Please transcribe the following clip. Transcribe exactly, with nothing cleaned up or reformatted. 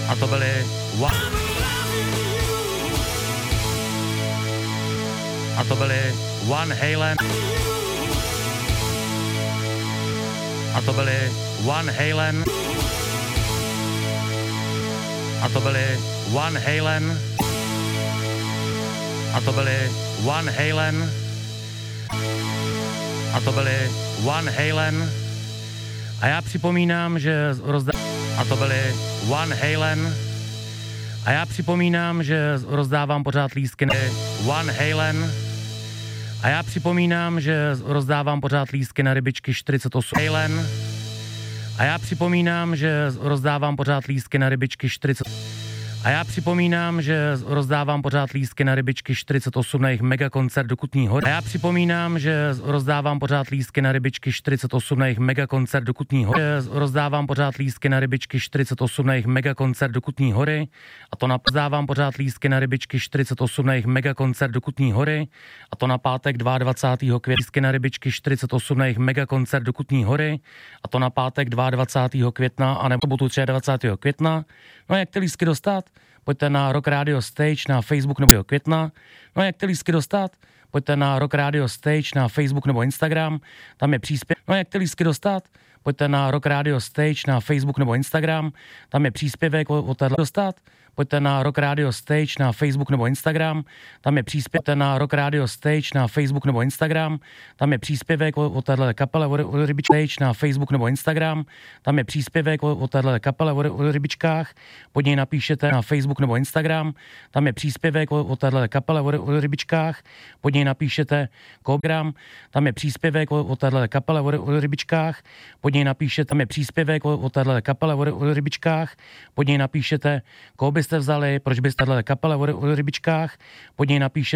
A to byly One... A to byly Van Halen. A to byly Van Halen. A to byly Van Halen. A to byly Van Halen. A to byly Van Halen. A já připomínám, že rozdá... A to byly Van Halen. A já připomínám, že rozdávám pořád lístky na Van Halen. A já připomínám, že rozdávám pořád lístky na rybičky čtyřicet osm Halen. A já připomínám, že rozdávám pořád lístky na rybičky čtyřicet A já připomínám, že rozdávám pořád lístky na rybičky čtyřicet osm na jejich megakoncert do Kutní Hory. A já připomínám, že rozdávám pořád lístky na rybičky čtyřicet osm na jejich megakoncert do Kutní Hory. Rozdávám pořád lístky na rybičky čtyřicet osm na jejich megakoncert do Kutní Hory. A to rozdávám pořád lístky na rybičky čtyřicet osm na jejich megakoncert do Kutní Hory. A to na pátek dvacátého druhého května. Lístky na rybičky čtyřicet osm na jejich megakoncert do Kutní Hory. A to na pátek dvacátého druhého května a nebo sobotu dvacátého třetího května. No a jak ty lístky dostat? Pojďte na Rock Radio Stage na Facebook nebo května. No a jak ty lístky dostat? Pojďte na Rock Radio Stage na Facebook nebo Instagram. Tam je příspěvek. No a jak ty lístky dostat? Pojďte na Rock Radio Stage na Facebook nebo Instagram. Tam je příspěvek o, o téhle dostat. Pojďte na Rock Radio Stage na Facebook nebo Instagram. Tam je příspěvek na Rock Radio Stage na Facebook nebo Instagram. Tam je příspěvek o, o téhle kapele o, o rybičkách Stage na Facebook nebo Instagram. Tam je příspěvek o, o téhle kapele o, o rybičkách. Pod něj napíšete na Facebook nebo Instagram. Tam je příspěvek o, o téhle kapele o, o rybičkách. Pod něj napíšete Kogram. Tam je příspěvek o, o téhle kapele o, o rybičkách. Pod něj napíšete, tam je příspěvek o, o téhle kapele o, o rybičkách. Pod něj napíšete, koho byste vzali, proč byste tahle kapele o, o rybičkách. Pod něj napíšete